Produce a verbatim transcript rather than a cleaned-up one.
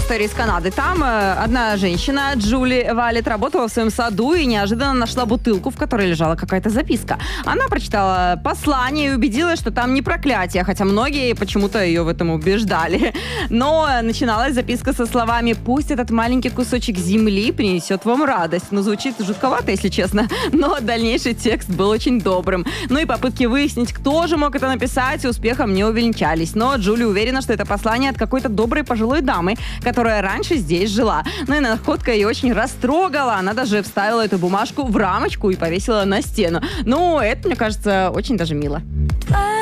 история из Канады. Там э, одна женщина, Джули Валет, работала в своем саду и неожиданно нашла бутылку, в которой лежала какая-то записка. Она прочитала послание и убедилась, что там не проклятие, хотя многие почему-то ее в этом убеждали. Но начиналась записка со словами: «Пусть этот маленький кусочек земли принесет вам радость». Ну, звучит жутковато, если честно, но дальнейший текст был очень добрым. Ну и попытки выяснить, кто же мог это написать, успехом не увенчались. Но Джули уверена, что это послание от какой-то доброй пожилой дамы, которая раньше здесь жила. Ну и находка ее очень растрогала. Она даже вставила эту бумажку в рамочку и повесила на стену. Ну, это, мне кажется, очень даже мило.